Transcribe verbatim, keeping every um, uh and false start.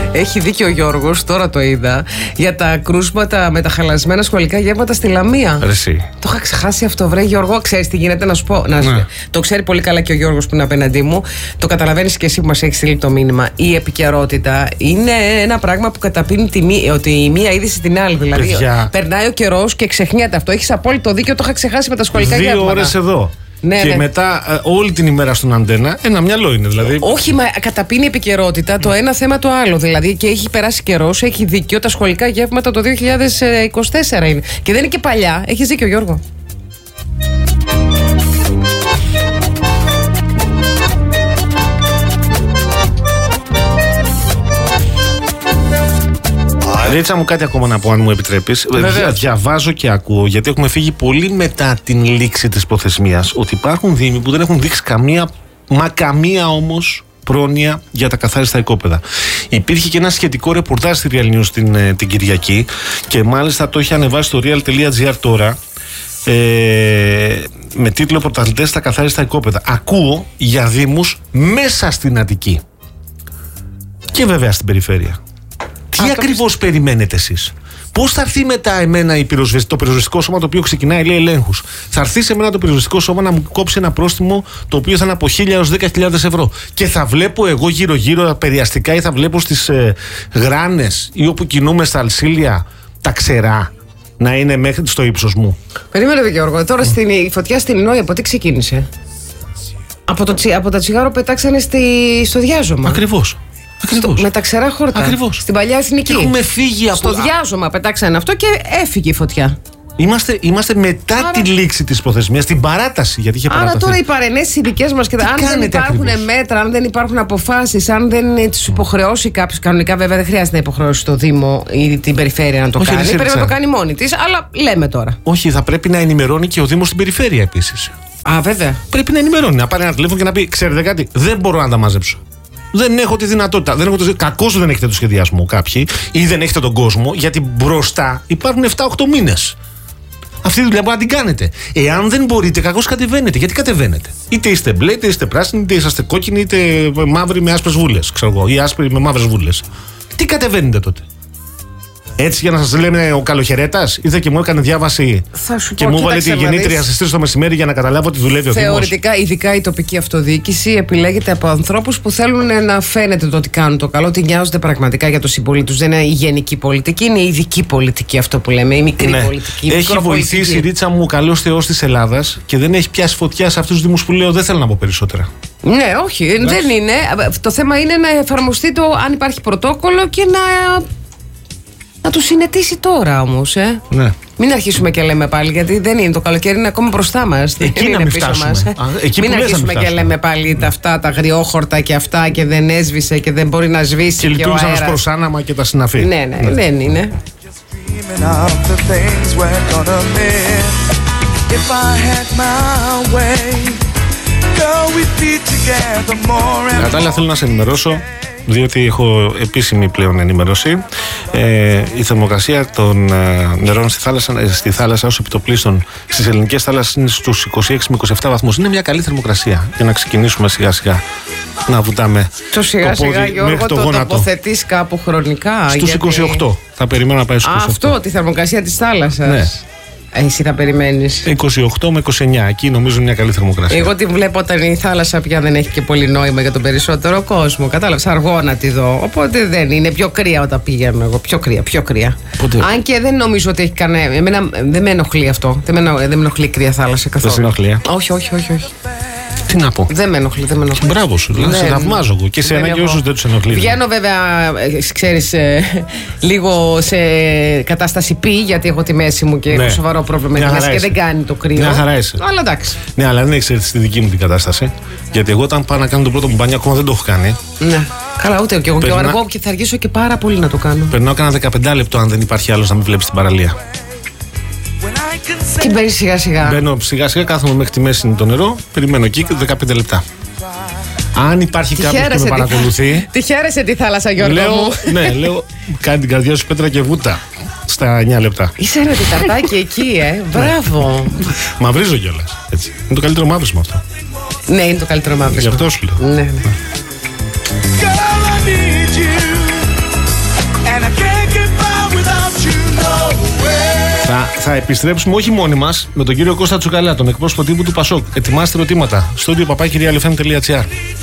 Έχει δίκιο ο Γιώργος, τώρα το είδα, για τα κρούσματα με τα χαλασμένα σχολικά γεύματα στη Λαμία. Ρεσί. Το είχα ξεχάσει αυτό, βρε Γιώργο. Ξέρεις τι γίνεται, να σου πω. Να σου... Ναι. Το ξέρει πολύ καλά και ο Γιώργος που είναι απέναντί μου. Το καταλαβαίνεις και εσύ που μας έχεις στείλει το μήνυμα. Η επικαιρότητα είναι ένα πράγμα που καταπίνει τη μία, ότι η μία είδηση την άλλη. Δηλαδή, παιδιά, περνάει ο καιρός και ξεχνιέται αυτό. Έχεις απόλυτο δίκιο, το είχα ξεχάσει με τα σχολικά δύο γεύματα. Δύο ώρες εδώ. Ναι, και ναι. μετά ε, όλη την ημέρα στον αντένα, ένα μυαλό είναι δηλαδή. Όχι, μα καταπίνει επικαιρότητα το ένα θέμα το άλλο. Δηλαδή και έχει περάσει καιρός, έχει δίκιο. Τα σχολικά γεύματα το δύο χιλιάδες είκοσι τέσσερα είναι. Και δεν είναι και παλιά. Έχεις δίκιο, Γιώργο. Ρίτσα μου, κάτι ακόμα να πω, αν μου επιτρέπεις. Βέβαια, διαβάζω και ακούω, γιατί έχουμε φύγει πολύ μετά την λήξη της προθεσμίας, ότι υπάρχουν δήμοι που δεν έχουν δείξει καμία, μα καμία όμως, πρόνοια για τα καθάριστα οικόπεδα. Υπήρχε και ένα σχετικό ρεπορτάζ στη Real News την, την Κυριακή και μάλιστα το είχε ανεβάσει στο real.gr τώρα. Ε, με τίτλο «Πρωταθλητές στα καθάριστα οικόπεδα». Ακούω για δήμους μέσα στην Αττική και βέβαια στην περιφέρεια. Τι Α, ακριβώς το... περιμένετε εσείς? Πώς θα έρθει μετά εμένα η πυροσβεσ... το πυροσβεστικό σώμα το οποίο ξεκινάει, λέει, ελέγχους? Θα έρθει σε μένα το πυροσβεστικό σώμα να μου κόψει ένα πρόστιμο το οποίο θα είναι από χίλια έως δέκα χιλιάδες ευρώ. Και θα βλέπω εγώ γύρω-γύρω περιαστικά ή θα βλέπω στις ε, γράνες ή όπου κινούμε στα αλσίλια τα ξερά να είναι μέχρι στο ύψος μου. Περίμενε, Γιώργο. Τώρα στην, η φωτιά στην Ινόη από τι ξεκίνησε? Από, το, από τα τσιγάρο πετάξανε στη, στο διάζωμα. Ακριβώς. Στο, με τα ξερά χόρτα. Ακριβώς. Στην παλιά εθνική. Έχουμε φύγει από... Στο διάζωμα πετάξανε αυτό και έφυγε η φωτιά. Είμαστε, είμαστε μετά Άρα... τη λήξη της προθεσμίας, την παράταση. Γιατί είχε Άρα παραταθεί. Τώρα οι παρενέσεις οι δικές μας, και αν δεν υπάρχουν ακριβώς μέτρα, αν δεν υπάρχουν αποφάσεις, αν δεν τις υποχρεώσει κάποιος, κανονικά βέβαια δεν χρειάζεται να υποχρεώσει το Δήμο ή την περιφέρεια να το Όχι, κάνει. δεν Πρέπει να το κάνει μόνη της, αλλά λέμε τώρα. Όχι, θα πρέπει να ενημερώνει και ο Δήμος στην περιφέρεια επίσης. Α, βέβαια. Πρέπει να ενημερώνει, να πάρει ένα τηλέφωνο και να πει: ξέρετε κάτι, δεν μπορώ να τα μαζέψω. Δεν έχω τη δυνατότητα. Δεν έχω το... Κακώς δεν έχετε το σχεδιασμό κάποιοι ή δεν έχετε τον κόσμο, γιατί μπροστά υπάρχουν επτά οκτώ μήνες. Αυτή τη δουλειά μπορεί να την κάνετε. Εάν δεν μπορείτε, κακώς κατεβαίνετε. Γιατί κατεβαίνετε? Είτε είστε μπλε, είτε είστε πράσινοι, είτε είσαστε κόκκινοι, είτε μαύροι με άσπρες βούλες. Ξέρω εγώ, ή άσπροι με μαύρες βούλες. Τι κατεβαίνετε τότε? Έτσι για να σας λέμε ο καλοχαιρέτας? Ήρθε και μου έκανε διάβαση και μου έβαλε τη γεννήτρια στις τρεις το μεσημέρι για να καταλάβω ότι δουλεύει ο Δήμος. Θεωρητικά, ειδικά η τοπική αυτοδιοίκηση επιλέγεται από ανθρώπους που θέλουν να φαίνεται το ότι κάνουν το καλό, ότι νοιάζονται πραγματικά για τους συμπολίτες. Δεν είναι η γενική πολιτική, είναι η ειδική πολιτική αυτό που λέμε, η μικρή ναι. πολιτική. Η έχει βοηθήσει η Ρίτσα μου ο καλός Θεός της Ελλάδας και δεν έχει πιάσει φωτιά σε αυτούς τους Δήμους που λέω δεν θέλω να πω περισσότερα. Ναι, όχι, Λάς. δεν είναι. Το θέμα είναι να εφαρμοστεί το αν υπάρχει πρωτόκολλο και να. Να του συνετίσει τώρα όμως, ε. Ναι. Μην αρχίσουμε και λέμε πάλι, γιατί δεν είναι το καλοκαίρι, είναι ακόμα μπροστά μας. Εκεί δεν να είναι μην πίσω μας. Α, εκεί μην αρχίσουμε και λέμε πάλι τα αυτά, τα αγριόχορτα και αυτά και δεν έσβησε και δεν μπορεί να σβήσει. Και, και λειτουργήσαν ως προσάναμα και τα συναφή. Ναι, ναι, ναι, δεν είναι. Κατάλληλα θέλω να σε ενημερώσω, διότι έχω επίσημη πλέον ενημέρωση. Ε, η θερμοκρασία των ε, νερών στη θάλασσα, ε, στη θάλασσα ως επιτοπλίστων στις ελληνικές θάλασσες είναι στους είκοσι έξι με είκοσι επτά βαθμούς. Είναι μια καλή θερμοκρασία για να ξεκινήσουμε σιγά σιγά να βουτάμε το σιγά το σιγά, Γιώργο, το, το τοποθετείς κάπου χρονικά? Στους γιατί... είκοσι οκτώ. Θα περιμένω να πάει στους είκοσι οκτώ. Α, αυτό, τη θερμοκρασία της θάλασσας. Ναι. Εσύ θα περιμένεις είκοσι οκτώ με είκοσι εννιά, εκεί νομίζω είναι μια καλή θερμοκρασία. Εγώ την βλέπω όταν η θάλασσα πια δεν έχει και πολύ νόημα για τον περισσότερο κόσμο. Κατάλαβες, αργό να τη δω. Οπότε δεν είναι, πιο κρύα όταν πηγαίνω εγώ. Πιο κρύα, πιο κρύα. Πότε... Αν και δεν νομίζω ότι έχει κανένα. Εμένα δεν με ενοχλεί αυτό. Δεν με, δεν με ενοχλεί η κρύα θάλασσα καθόλου. Δεν σε ενοχλεί? Όχι, όχι, όχι, όχι. Τι να πω. Δεν με ενοχλεί, δεν με ενοχλεί. Μπράβο σου, δηλαδή, σε θαυμάζω εγώ. Και σε ένα και όσους δεν τους ενοχλεί. Βγαίνω βέβαια, ξέρεις, ε, λίγο σε κατάσταση πι, γιατί έχω τη μέση μου και ναι. έχω σοβαρό πρόβλημα με τη μέση και δεν κάνει το κρύο. Μια χαρά είσαι. Αλλά εντάξει. Ναι, αλλά δεν έχεις τη δική μου την κατάσταση. Γιατί εγώ όταν πάω να κάνω τον πρώτο μου μπάνιο, ακόμα δεν το έχω κάνει. Ναι. Καλά, ούτε και εγώ. Περνά... Και αργό και θα αργήσω και πάρα πολύ να το κάνω. Περνάω κάνα δεκαπέντε λεπτό αν δεν υπάρχει άλλος να με βλέπει στην παραλία. Και μπαίνει σιγά σιγά. Μπαίνω σιγά σιγά, κάθομαι μέχρι τη μέση το νερό, περιμένω εκεί και δεκαπέντε λεπτά. Αν υπάρχει κάποιος που με παρακολουθεί. Τι χαίρεσαι τη θάλασσα, Γιώργο λέω, μου. Ναι, λέω, κάνει την καρδιά σου πέτρα και βούτα στα εννιά λεπτά. Είσαι ένα τεταρτάκι εκεί, ε. Μπράβο. Μαυρίζω κιόλας. Είναι το καλύτερο μαύρισμα αυτό. Ναι, είναι το καλύτερο μαύρισμα. Γι' αυτό σου λέω. Ναι, ναι. θα επιστρέψουμε όχι μόνοι μας, με τον κύριο Κώστα Τσουκαλά, τον εκπρόσωπο τύπου του Πασόκ. Ετοιμάστε ερωτήματα. Στούντιο παπάκι realfm.gr.